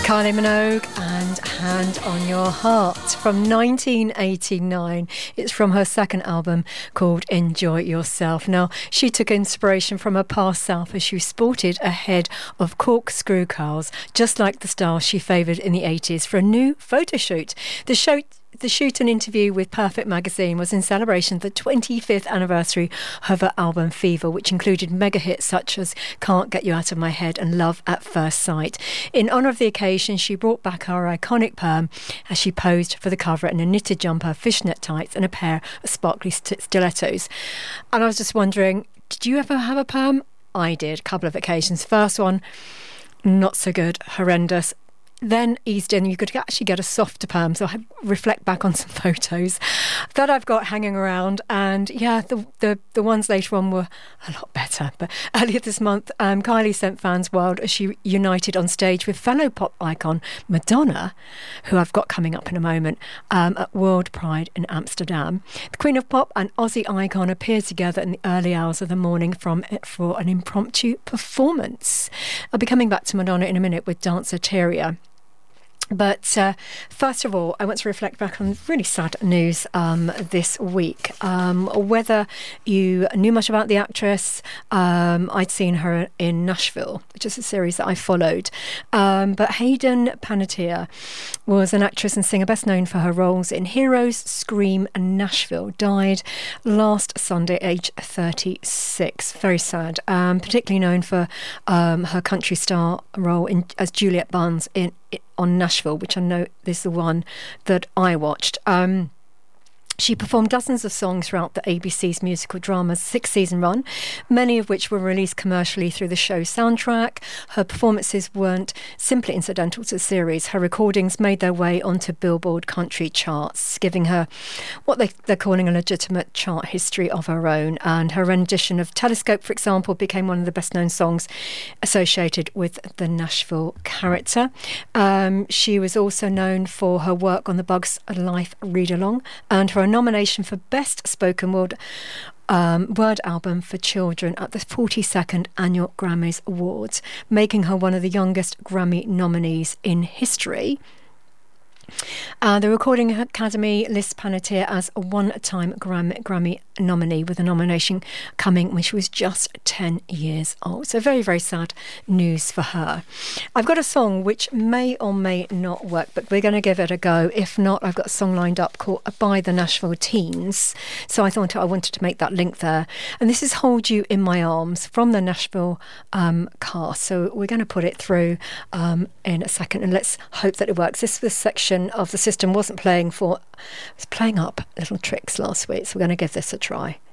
Kylie Minogue and Hand on Your Heart from 1989. It's from her second album called Enjoy Yourself. Now, she took inspiration from her past self as she sported a head of corkscrew curls, just like the style she favoured in the 80s, for a new photo shoot. The shoot and interview with Perfect Magazine was in celebration of the 25th anniversary of her album Fever, which included mega hits such as Can't Get You Out of My Head and Love at First Sight. In honour of the occasion, she brought back her iconic perm as she posed for the cover in a knitted jumper, fishnet tights and a pair of sparkly stilettos. And I was just wondering, did you ever have a perm? I did, a couple of occasions. First one, not so good, horrendous. Then eased in, you could actually get a softer perm. So I reflect back on some photos that I've got hanging around. And yeah, the ones later on were a lot better. But earlier this month, Kylie sent fans wild as she united on stage with fellow pop icon Madonna, who I've got coming up in a moment, at World Pride in Amsterdam. The Queen of Pop and Aussie icon appeared together in the early hours of the morning for an impromptu performance. I'll be coming back to Madonna in a minute with dancer Tyria. But first of all, I want to reflect back on really sad news this week. Whether you knew much about the actress, I'd seen her in Nashville, which is a series that I followed. But Hayden Panettiere was an actress and singer best known for her roles in Heroes, Scream and Nashville. Died last Sunday, aged 36. Very sad. Particularly known for her country star role as Juliet Barnes on Nashville, which I know is the one that I watched. She performed dozens of songs throughout the ABC's musical drama's 6-season run, many of which were released commercially through the show's soundtrack. Her performances weren't simply incidental to the series. Her recordings made their way onto Billboard country charts, giving her what they're calling a legitimate chart history of her own. And her rendition of Telescope, for example, became one of the best-known songs associated with the Nashville character. She was also known for her work on the Bugs Life read-along and for a nomination for Best Spoken Word Album for Children at the 42nd Annual Grammys Awards, making her one of the youngest Grammy nominees in history. The Recording Academy lists Panettiere as a one-time Grammy nominee, with a nomination coming when she was just 10 years old. So very, very sad news for her. I've got a song which may or may not work, but we're going to give it a go. If not, I've got a song lined up called By the Nashville Teens. So I thought I wanted to make that link there. And this is Hold You in My Arms from the Nashville cast. So we're going to put it through in a second, and let's hope that it works. This section of the system wasn't playing up little tricks last week, so we're going to give this a try.